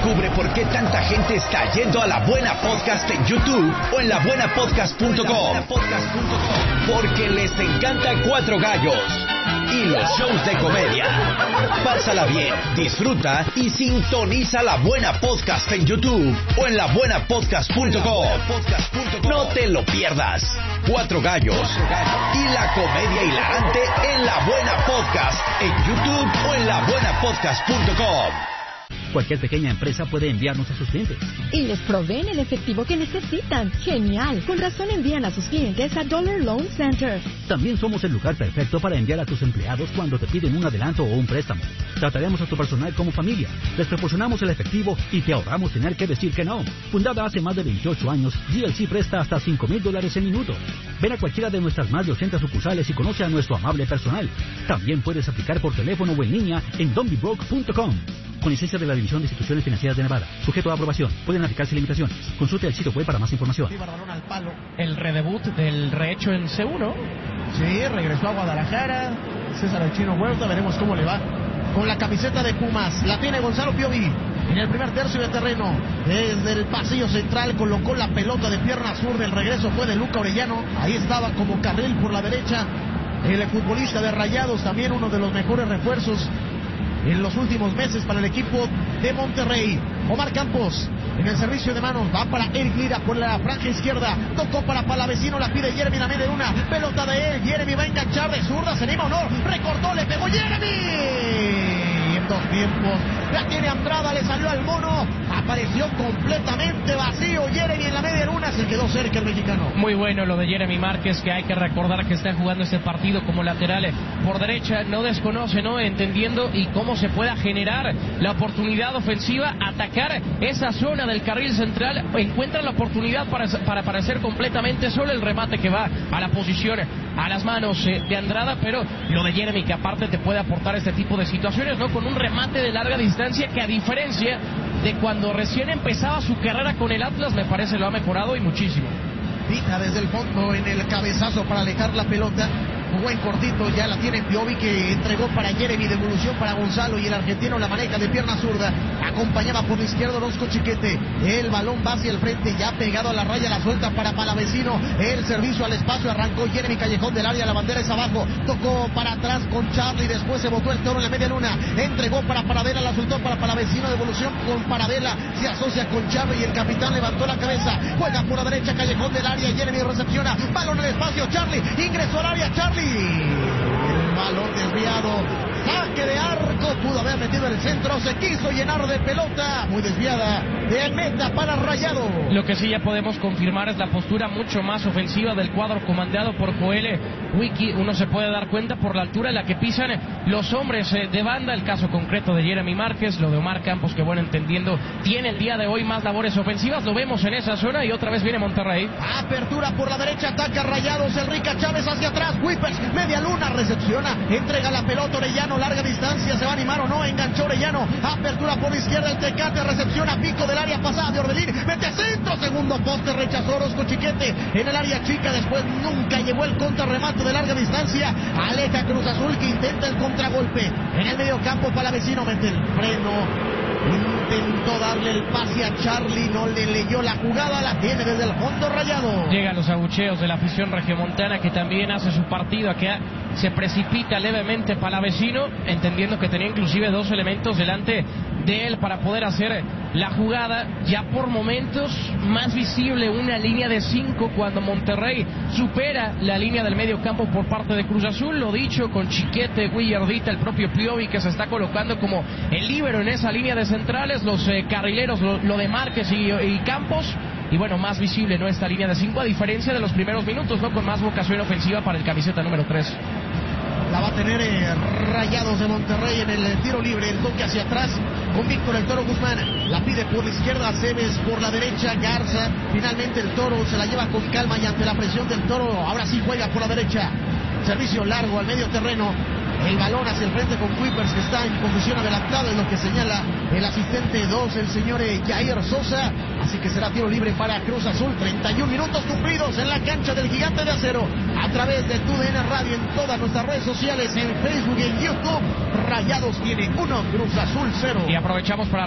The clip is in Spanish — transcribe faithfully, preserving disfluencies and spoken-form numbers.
Descubre por qué tanta gente está yendo a La Buena Podcast en YouTube o en la buena podcast punto com. Porque les encanta Cuatro Gallos y los shows de comedia. Pásala bien, disfruta y sintoniza La Buena Podcast en YouTube o en la buena podcast punto com. No te lo pierdas. Cuatro Gallos y la comedia hilarante en La Buena Podcast en YouTube o en la buena podcast punto com. Cualquier pequeña empresa puede enviarnos a sus clientes. Y les proveen el efectivo que necesitan. ¡Genial! Con razón envían a sus clientes a Dollar Loan Center. También somos el lugar perfecto para enviar a tus empleados cuando te piden un adelanto o un préstamo. Trataremos a tu personal como familia. Les proporcionamos el efectivo y te ahorramos tener que decir que no. Fundada hace más de veintiocho años, G L C presta hasta cinco mil dólares en minuto. Ven a cualquiera de nuestras más de ochenta sucursales y conoce a nuestro amable personal. También puedes aplicar por teléfono o en línea en don't be broke punto com. Con licencia de la División de Instituciones Financieras de Nevada. Sujeto a aprobación. Pueden aplicarse limitaciones. Consulte el sitio web para más información. Balón al palo. El redebut del rehecho en C uno. Sí, regresó a Guadalajara. César El Chino Huerta, veremos cómo le va. Con la camiseta de Pumas. La tiene Gonzalo Piovi. En el primer tercio de terreno. Desde el pasillo central colocó la pelota de pierna zurda. El regreso fue de Luca Orellano. Ahí estaba como carril por la derecha. El futbolista de Rayados, también uno de los mejores refuerzos en los últimos meses para el equipo de Monterrey. Omar Campos en el servicio de manos, va para Eric Lira por la franja izquierda, tocó para Palavecino, la pide Jeremy, la media una, pelota de él, Jeremy va a enganchar de zurda, se anima o no, recortó, le pegó Jeremy. Dos tiempos, la tiene Andrada, le salió al mono, apareció completamente vacío Jeremy en la media luna, se quedó cerca el mexicano. Muy bueno lo de Jeremy Márquez, que hay que recordar que está jugando este partido como lateral por derecha, no desconoce, ¿no? Entendiendo y cómo se pueda generar la oportunidad ofensiva, atacar esa zona del carril central, encuentra la oportunidad para, para aparecer completamente solo, el remate que va a la posición, a las manos eh, de Andrada, pero lo de Jeremy, que aparte te puede aportar este tipo de situaciones, ¿no? Con un remate de larga distancia que, a diferencia de cuando recién empezaba su carrera con el Atlas, me parece lo ha mejorado y muchísimo. Pita desde el fondo en el cabezazo para alejar la pelota. Jugó en cortito, ya la tiene Piovi, que entregó para Jeremy, devolución para Gonzalo, y el argentino la maneja de pierna zurda, acompañaba por la izquierda Orozco Chiquete, el balón va hacia el frente, ya pegado a la raya, la suelta para Palavecino, el servicio al espacio, arrancó Jeremy, callejón del área, la bandera es abajo, tocó para atrás con Charlie, después se botó el toro en la media luna, entregó para Paradela, la soltó para Palavecino, devolución con Paradela, se asocia con Charlie y el capitán levantó la cabeza, juega por la derecha, callejón del área, Jeremy recepciona, balón en el espacio, Charlie, ingresó al área, Charlie, el balón desviado, saque de arco, pudo haber metido el centro, se quiso llenar de pelota, muy desviada, de meta para Rayado. Lo que sí ya podemos confirmar es la postura mucho más ofensiva del cuadro comandado por Joel Wiki. Uno se puede dar cuenta por la altura en la que pisan los hombres de banda, el caso concreto de Jeremy Márquez, lo de Omar Campos, que bueno, entendiendo, tiene el día de hoy más labores ofensivas, lo vemos en esa zona, y otra vez viene Monterrey. Apertura por la derecha, ataca Rayados, Enrique Chávez hacia atrás, Whippers, media luna, recepciona, entrega la pelota Orellano, larga distancia, se va a animar o no, enganchó Orellano, apertura por la izquierda, el Tecate recepciona, pico del área, pasada de Orbelín, mete centro, segundo poste, rechazó Orozco Chiquete, en el área chica, después nunca llegó el contrarremate de larga distancia, aleja Cruz Azul, que intenta el contragolpe, en el medio campo Palavecino, mete el freno, intentó darle el pase a Charlie, no le leyó la jugada, la tiene desde el fondo Rayado. Llegan los abucheos de la afición regiomontana, que también hace su partido, que se precipita levemente Palavecino, entendiendo que tenía inclusive dos elementos delante de él para poder hacer la jugada. Ya por momentos más visible una línea de cinco cuando Monterrey supera la línea del medio campo por parte de Cruz Azul, lo dicho, con Chiquete, Guillardita, el propio Piovi, que se está colocando como el líbero en esa línea de centrales, los eh, carrileros, lo, lo de Márquez y, y Campos, y bueno, más visible, ¿no?, esta línea de cinco, a diferencia de los primeros minutos, ¿no?, con más vocación ofensiva para el camiseta número tres. La va a tener eh, Rayados de Monterrey en el eh, tiro libre, el toque hacia atrás con Víctor el Toro Guzmán, la pide por la izquierda, Cebes por la derecha, Garza, finalmente el Toro se la lleva con calma y ante la presión del Toro, ahora sí juega por la derecha, servicio largo al medio terreno, el balón hacia el frente con Whippers, que está en posición adelantada, es lo que señala el asistente dos, el señor eh, Jair Sosa, así que será tiro libre para Cruz Azul. Treinta y un minutos cumplidos en la cancha del Gigante de Acero, a través de T U D N Radio, en todas nuestras redes sociales, en Facebook y en YouTube. Rayados tiene uno, Cruz Azul cero. Y aprovechamos para